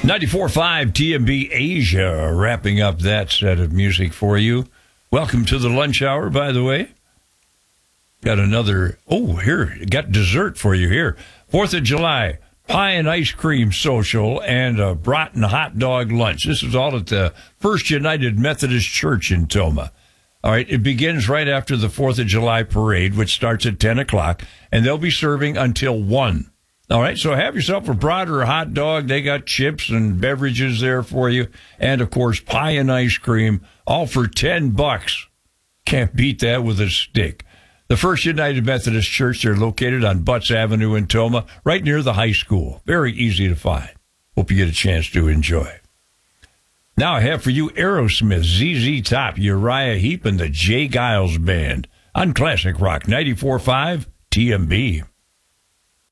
94.5 TMB Asia, wrapping up that set of music for you. Welcome to the lunch hour, by the way. Got another, got dessert for you here. 4th of July, pie and ice cream social and a Broughton hot dog lunch. This is all at the First United Methodist Church in Tomah. All right, it begins right after the 4th of July parade, which starts at 10 o'clock, and they'll be serving until 1. All right, so have yourself a brat or a hot dog. They got chips and beverages there for you. And, of course, pie and ice cream, all for $10. Can't beat that with a stick. The First United Methodist Church, they're located on Butts Avenue in Tomah, right near the high school. Very easy to find. Hope you get a chance to enjoy. Now I have for you Aerosmith, ZZ Top, Uriah Heep, and the Jay Giles Band on Classic Rock 94.5 TMB.